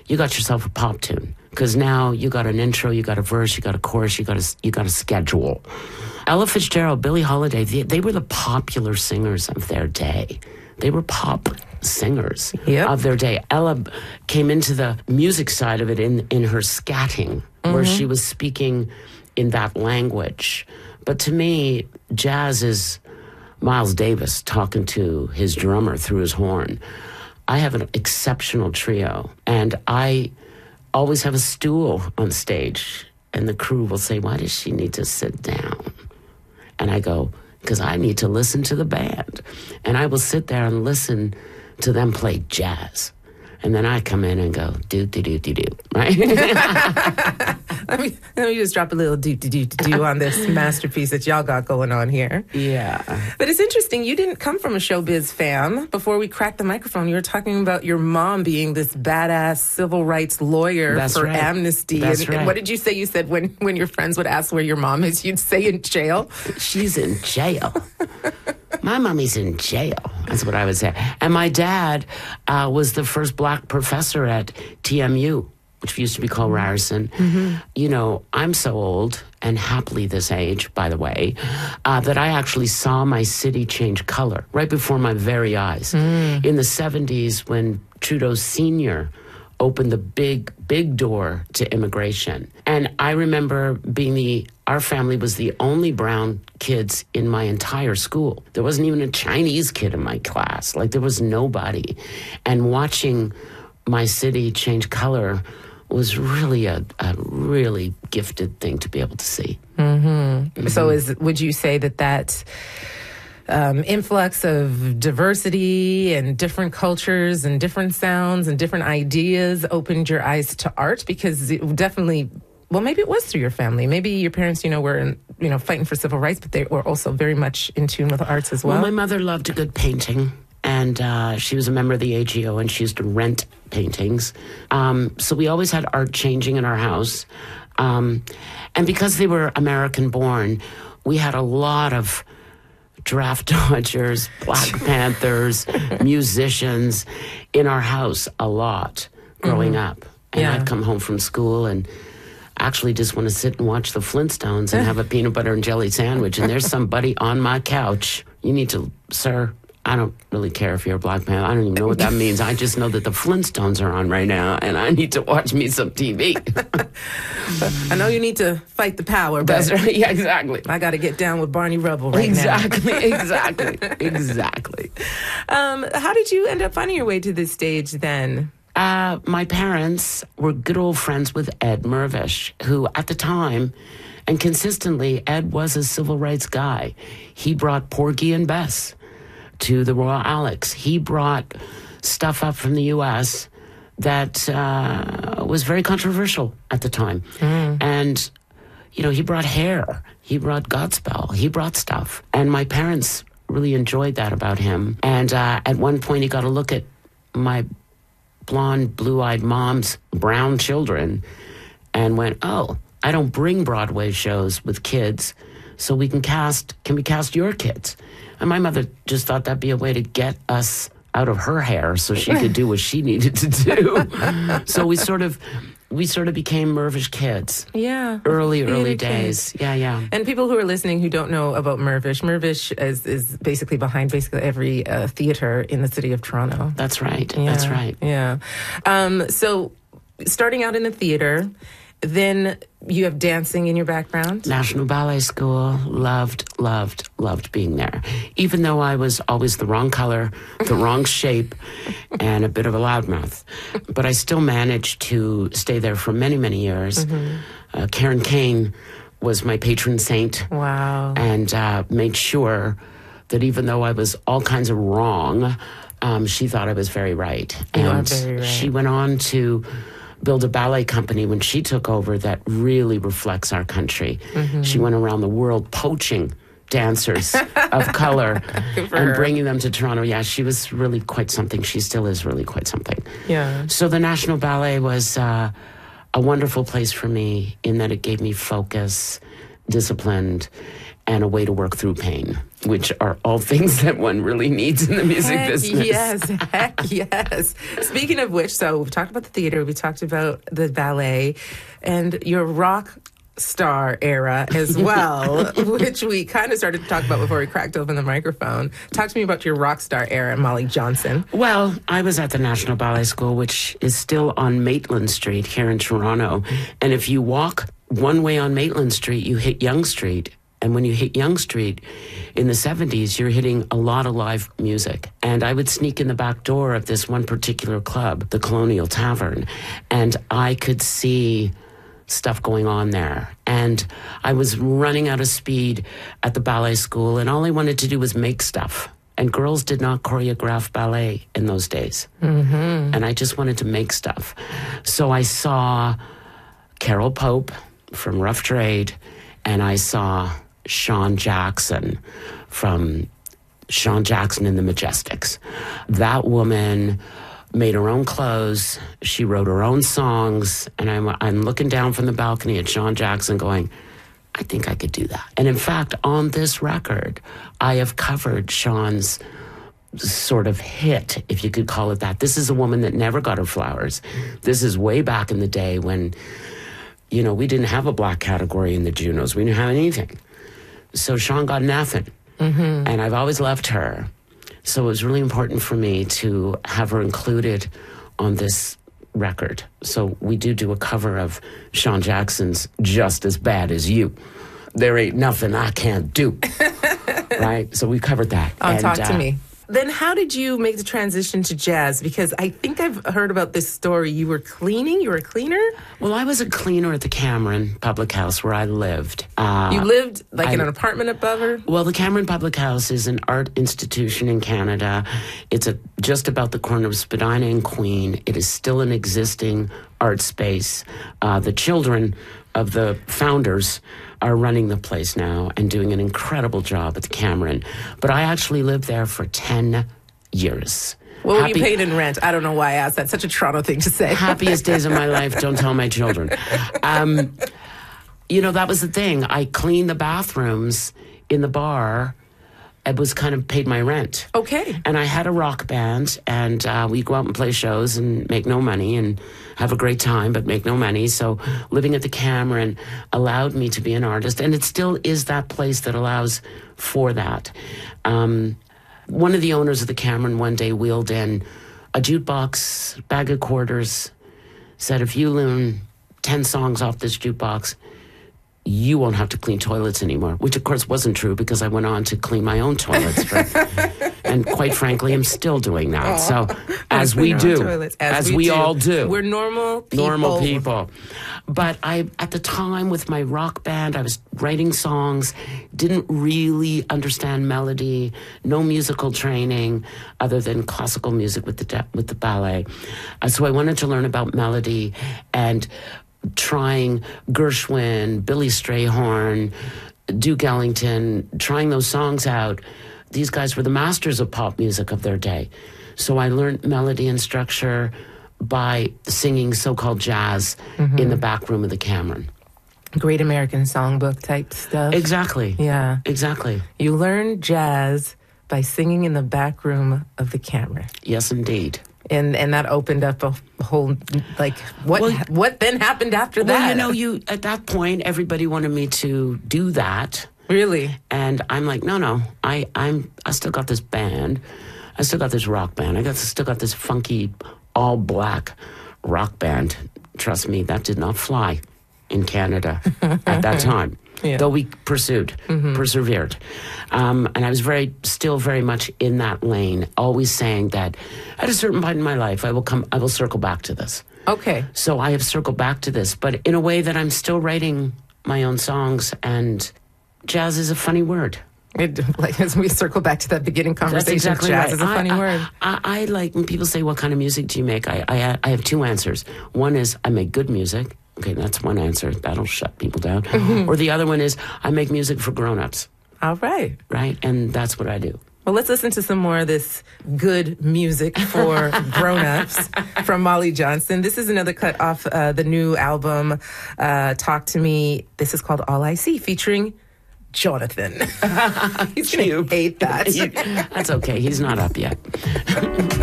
you got yourself a pop tune. Because now you got an intro, you got a verse, you got a chorus, you got a schedule. Ella Fitzgerald, Billie Holiday, they were the popular singers of their day. They were pop singers of their day. Ella came into the music side of it in her scatting, where she was speaking in that language. But to me, jazz is Miles Davis talking to his drummer through his horn. I have an exceptional trio, and I always have a stool on stage, and the crew will say, why does she need to sit down? And I go, because I need to listen to the band. And I will sit there and listen to them play jazz. And then I come in and go, do, right? Let me just drop a little do on this masterpiece that y'all got going on here. Yeah. But it's interesting, you didn't come from a showbiz fam. Before we cracked the microphone, you were talking about your mom being this badass civil rights lawyer for Amnesty. And what did you say? You said when your friends would ask where your mom is, you'd say in jail? She's in jail. My mommy's in jail. That's what I would say. And my dad was the first black professor at TMU, which used to be called Ryerson. You know, I'm so old, and happily this age, by the way, that I actually saw my city change color right before my very eyes. In the 70s, when Trudeau Sr. opened the big door to immigration. And I remember our family was the only brown kids in my entire school. There wasn't even a Chinese kid in my class. Like, there was nobody. And watching my city change color was really a really gifted thing to be able to see. So would you say that influx of diversity and different cultures and different sounds and different ideas opened your eyes to art? Because it definitely, well, maybe it was through your family. Maybe your parents, were fighting for civil rights, but they were also very much in tune with the arts as well. Well, my mother loved a good painting, and she was a member of the AGO, and she used to rent paintings. So we always had art changing in our house. And because they were American-born, we had a lot of draft dodgers, Black Panthers, musicians in our house a lot growing up. And I'd come home from school and actually just want to sit and watch the Flintstones and have a peanut butter and jelly sandwich. And there's somebody on my couch. You need to, sir, I don't really care if you're a Black Panther. I don't even know what that means. I just know that the Flintstones are on right now, and I need to watch me some TV. I know you need to fight the power, but that's right. Yeah, exactly. I got to get down with Barney Rubble right now. Exactly. How did you end up finding your way to this stage then? My parents were good old friends with Ed Mirvish, who at the time, and consistently, Ed was a civil rights guy. He brought Porgy and Bess to the Royal Alex. He brought stuff up from the U.S. that was very controversial at the time. And, he brought Hair. He brought Godspell. He brought stuff. And my parents really enjoyed that about him. And at one point, he got a look at my blonde, blue-eyed mom's brown children and went, oh, I don't bring Broadway shows with kids, so can we cast your kids? And my mother just thought that'd be a way to get us out of her hair so she could do what she needed to do. So we sort of became Mirvish kids. Yeah. Early days. Yeah. And people who are listening who don't know about Mirvish is basically behind every theater in the city of Toronto. That's right. Yeah. That's right. Yeah. So starting out in the theater, then you have dancing in your background? National Ballet School. Loved being there. Even though I was always the wrong color, the wrong shape, and a bit of a loudmouth. But I still managed to stay there for many, many years. Karen Kane was my patron saint. Wow. And made sure that even though I was all kinds of wrong, she thought I was very right. You are very right. She went on to build a ballet company when she took over that really reflects our country. She went around the world poaching dancers of color and bringing them to Toronto. Yeah, she was really quite something. She still is really quite something. Yeah. So the National Ballet was a wonderful place for me in that it gave me focus, disciplined, and a way to work through pain, which are all things that one really needs in the music business. Heck yes. Speaking of which, so we've talked about the theater, we talked about the ballet, and your rock star era as well, which we kind of started to talk about before we cracked open the microphone. Talk to me about your rock star era, Molly Johnson. Well, I was at the National Ballet School, which is still on Maitland Street here in Toronto. And if you walk one way on Maitland Street, you hit Yonge Street. And when you hit Yonge Street in the 70s, you're hitting a lot of live music. And I would sneak in the back door of this one particular club, the Colonial Tavern, and I could see stuff going on there. And I was running out of speed at the ballet school, and all I wanted to do was make stuff. And girls did not choreograph ballet in those days. Mm-hmm. And I just wanted to make stuff. So I saw Carol Pope from Rough Trade, and I saw Sean Jackson from Sean Jackson and the Majestics. That woman made her own clothes. She wrote her own songs. And I'm looking down from the balcony at Sean Jackson going, I think I could do that. And in fact, on this record, I have covered Sean's sort of hit, if you could call it that. This is a woman that never got her flowers. This is way back in the day when, you know, we didn't have a black category in the Junos. We didn't have anything. So Sean got nothing. Mm-hmm. And I've always loved her. So it was really important for me to have her included on this record. So we do a cover of Sean Jackson's Just As Bad As You. There ain't nothing I can't do. Right? So we covered that. Talk to me. Then how did you make the transition to jazz? Because I think I've heard about this story. You were cleaning? You were a cleaner? Well, I was a cleaner at the Cameron Public House where I lived. You lived in an apartment above her? Well, the Cameron Public House is an art institution in Canada. It's just about the corner of Spadina and Queen. It is still an existing art space. The children of the founders are running the place now and doing an incredible job at the Cameron. But I actually lived there for 10 years. What were you paid in rent? I don't know why I asked. That's such a Toronto thing to say. Happiest days of my life. Don't tell my children. You know, that was the thing. I cleaned the bathrooms in the bar. It was kind of paid my rent. Okay. And I had a rock band, and we'd go out and play shows and make no money and have a great time, but make no money. So living at the Cameron allowed me to be an artist, and it still is that place that allows for that. One of the owners of the Cameron one day wheeled in a jukebox, bag of quarters, said, if you learn 10 songs off this jukebox, you won't have to clean toilets anymore, which of course wasn't true because I went on to clean my own toilets. And quite frankly, I'm still doing that. So as we do, as we all do. We're normal people. Normal people. But at the time with my rock band, I was writing songs, didn't really understand melody, no musical training other than classical music with the ballet. So I wanted to learn about melody and trying Gershwin, Billy Strayhorn, Duke Ellington, trying those songs out. These guys were the masters of pop music of their day. So I learned melody and structure by singing so-called jazz in the back room of the Cameron. Great American Songbook type stuff. Exactly. Yeah. Exactly. You learned jazz by singing in the back room of the Cameron. Yes, indeed. And that opened up a whole, what then happened after that? Well, you know, at that point, everybody wanted me to do that. Really? And I'm like, no, I still got this band. I still got this rock band. Still got this funky, all black rock band. Trust me, that did not fly in Canada at that time. Yeah. Though we persevered. And I was still very much in that lane, always saying that at a certain point in my life, I will circle back to this. Okay. So I have circled back to this, but in a way that I'm still writing my own songs, and jazz is a funny word. As we circle back to that beginning conversation, that's exactly jazz right. is a funny word. I like when people say, what kind of music do you make? I have two answers. One is I make good music. Okay, that's one answer. That'll shut people down. Mm-hmm. Or the other one is I make music for grown-ups. All right. Right? And that's what I do. Well, let's listen to some more of this good music for grown-ups from Molly Johnson. This is another cut off the new album, Talk to Me. This is called All I See, featuring Jonathan. He's going to hate that. That's okay. He's not up yet.